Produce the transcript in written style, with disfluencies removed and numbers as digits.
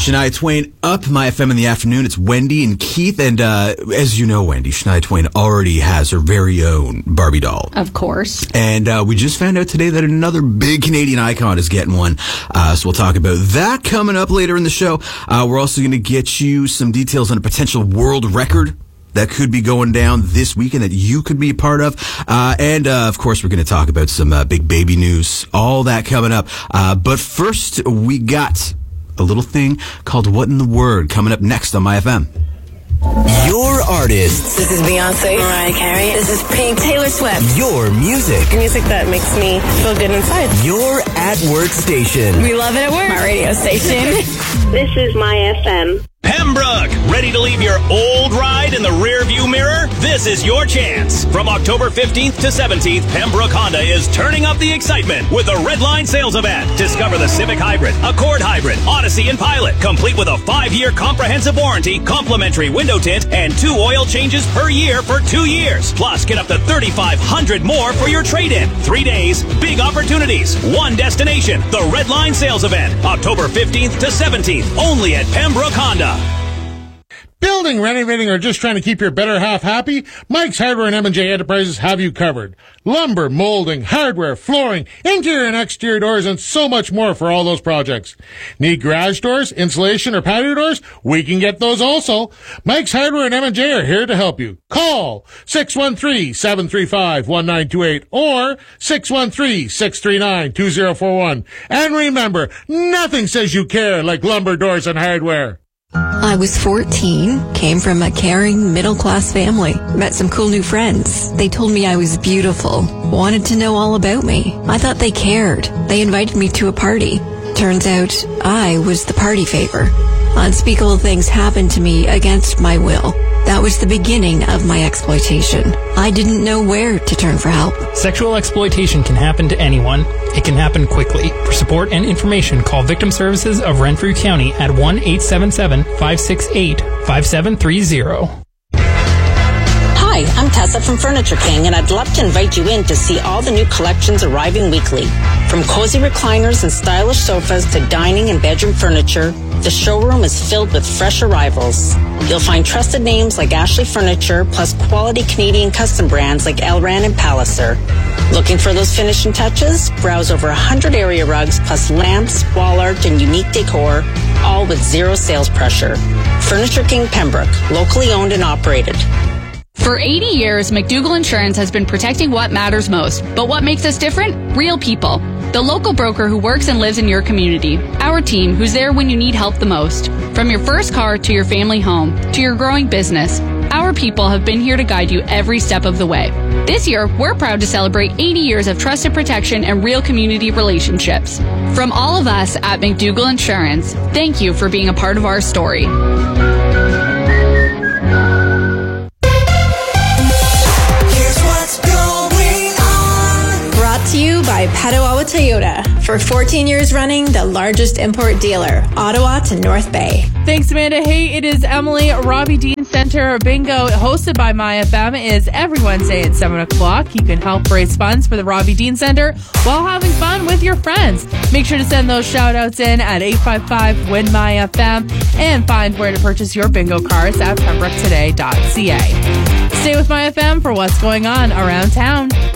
Shania Twain up My FM in the afternoon. It's Wendy and Keith. And as you know, Wendy, Shania Twain already has her very own Barbie doll. Of course. And we just found out today that another big Canadian icon is getting one. So we'll talk about that coming up later in the show. We're also going to get you some details on a potential world record that could be going down this weekend that you could be a part of. And of course, we're going to talk about some big baby news. All that coming up. But first, we got a little thing called What in the Word coming up next on My FM. Your artists. This is Beyonce, Mariah Carey. This is Pink, Taylor Swift. Your music. Music that makes me feel good inside. Your at-work station. We love it at work. My radio station. This is My FM. Pembroke, ready to leave your old ride in the rearview mirror? This is your chance. From October 15th to 17th, Pembroke Honda is turning up the excitement with the Red Line Sales Event. Discover the Civic Hybrid, Accord Hybrid, Odyssey, and Pilot, complete with a 5-year comprehensive warranty, complimentary window tint, and 2 oil changes per year for 2 years. Plus, get up to $3,500 more for your trade-in. 3 days, big opportunities, one destination. The Red Line Sales Event, October 15th to 17th, only at Pembroke Honda. Building, renovating, or just trying to keep your better half happy? Mike's Hardware and M&J Enterprises have you covered. Lumber, molding, hardware, flooring, interior and exterior doors, and so much more for all those projects. Need garage doors, insulation, or patio doors? We can get those also. Mike's Hardware and M&J are here to help you. Call 613-735-1928 or 613-639-2041. And remember, nothing says you care like lumber, doors, and hardware. I was 14, came from a caring, middle-class family, met some cool new friends. They told me I was beautiful, wanted to know all about me. I thought they cared. They invited me to a party. Turns out I was the party favor. Unspeakable things happened to me against my will. That was the beginning of my exploitation. I didn't know where to turn for help. Sexual exploitation can happen to anyone. It can happen quickly. For support and information, call Victim Services of Renfrew County at 1-877-568-5730. Hi, I'm Tessa from Furniture King, and I'd love to invite you in to see all the new collections arriving weekly. From cozy recliners and stylish sofas to dining and bedroom furniture, the showroom is filled with fresh arrivals. You'll find trusted names like Ashley Furniture, plus quality Canadian custom brands like Elran and Palliser. Looking for those finishing touches? Browse over 100 area rugs, plus lamps, wall art, and unique decor, all with zero sales pressure. Furniture King Pembroke, locally owned and operated. For 80 years, McDougall Insurance has been protecting what matters most. But what makes us different? Real people. The local broker who works and lives in your community. Our team, who's there when you need help the most. From your first car to your family home to your growing business, our people have been here to guide you every step of the way. This year, we're proud to celebrate 80 years of trusted protection and real community relationships. From all of us at McDougall Insurance, thank you for being a part of our story. To you by Petawawa Toyota. For 14 years running, the largest import dealer, Ottawa to North Bay. Thanks, Amanda. Hey, it is Emily. Robbie Dean Center Bingo, hosted by My FM, is every Wednesday at 7 o'clock. You can help raise funds for the Robbie Dean Center while having fun with your friends. Make sure to send those shout-outs in at 855-WIN-MY-FM and find where to purchase your bingo cards at pembrooketoday.ca. Stay with My FM for what's going on around town.